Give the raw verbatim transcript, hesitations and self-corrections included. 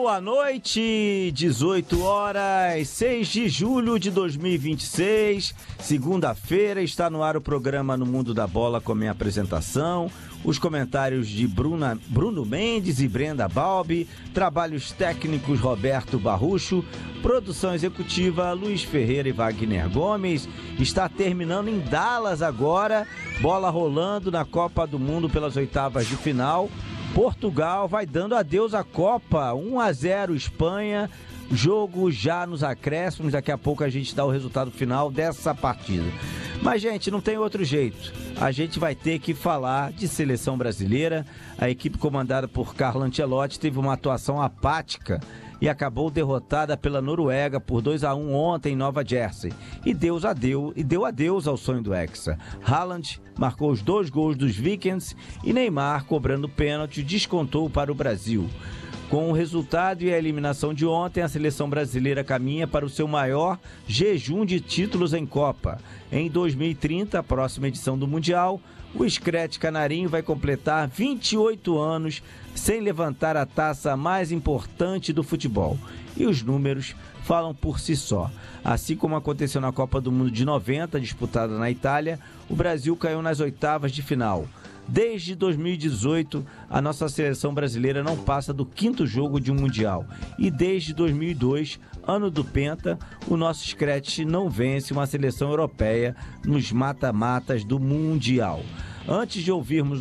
Boa noite, dezoito horas, seis de julho de dois mil e vinte e seis, segunda-feira, está no ar o programa No Mundo da Bola com a minha apresentação, os comentários de Bruna, Bruno Mendes e Brenda Balbi, trabalhos técnicos Roberto Barrucho, produção executiva Luiz Ferreira e Wagner Gomes. Está terminando em Dallas agora, bola rolando na Copa do Mundo pelas oitavas de final. Portugal vai dando adeus à Copa, um a zero Espanha, jogo já nos acréscimos, daqui a pouco a gente dá o resultado final dessa partida. Mas, gente, não tem outro jeito, a gente vai ter que falar de seleção brasileira. A equipe comandada por Carlo Ancelotti teve uma atuação apática e acabou derrotada pela Noruega por dois a um ontem em Nova Jersey. E Deus adeus, e deu adeus ao sonho do Hexa. Haaland marcou os dois gols dos Vikings e Neymar, cobrando pênalti, descontou para o Brasil. Com o resultado e a eliminação de ontem, a seleção brasileira caminha para o seu maior jejum de títulos em Copa. Em dois mil e trinta, a próxima edição do Mundial, o Screte Canarinho vai completar vinte e oito anos sem levantar a taça mais importante do futebol. E os números falam por si só. Assim como aconteceu na Copa do Mundo de noventa, disputada na Itália, o Brasil caiu nas oitavas de final. Desde dois mil e dezoito, a nossa seleção brasileira não passa do quinto jogo de um Mundial. E desde dois mil e dois, ano do Penta, o nosso Screte não vence uma seleção europeia nos mata-matas do Mundial. Antes de ouvirmos